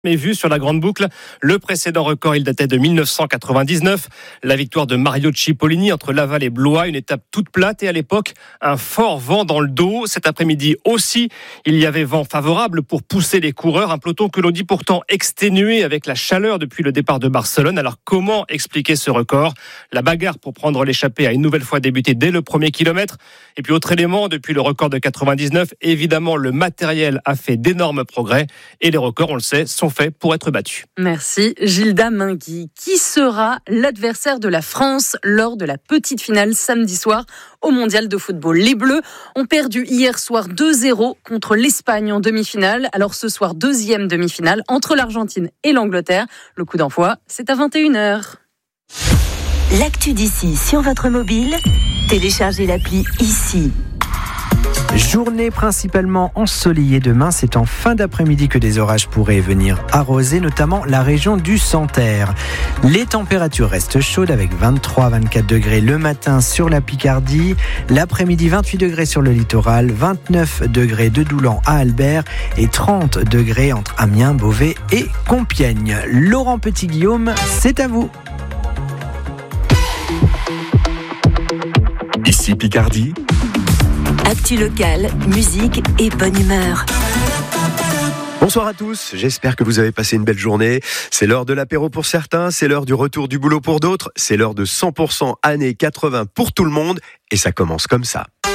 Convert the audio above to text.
Mais vu sur la grande boucle, le précédent record, il datait de 1999. La victoire de Mario Cipollini entre Laval et Blois, une étape toute plate et à l'époque, un fort vent dans le dos. Cet après-midi aussi, il y avait vent favorable pour pousser les coureurs. Un peloton que l'on dit pourtant exténué avec la chaleur depuis le départ de Barcelone. Alors comment expliquer ce record ? La bagarre pour prendre l'échappée a une nouvelle fois débuté dès le premier kilomètre. Et puis autre élément, depuis le record de 99, évidemment le matériel a fait d'énormes progrès. Et les records, on le sait, sont fait pour être battu. Merci Gilda Mingui. Qui sera l'adversaire de la France lors de la petite finale samedi soir au Mondial de football ? Les Bleus ont perdu hier soir 2-0 contre l'Espagne en demi-finale. Alors ce soir, deuxième demi-finale entre l'Argentine et l'Angleterre. Le coup d'envoi, c'est à 21h. L'actu d'ici sur votre mobile, téléchargez l'appli ici. Journée principalement ensoleillée demain, c'est en fin d'après-midi que des orages pourraient venir arroser, notamment la région du Santerre. Les températures restent chaudes avec 23-24 degrés le matin sur la Picardie, l'après-midi 28 degrés sur le littoral, 29 degrés de Doulan à Albert et 30 degrés entre Amiens, Beauvais et Compiègne. Laurent Petit-Guillaume, c'est à vous. Ici Picardie. Actu locale, musique et bonne humeur. Bonsoir à tous, j'espère que vous avez passé une belle journée. C'est l'heure de l'apéro pour certains, c'est l'heure du retour du boulot pour d'autres, c'est l'heure de 100% années 80 pour tout le monde et ça commence comme ça.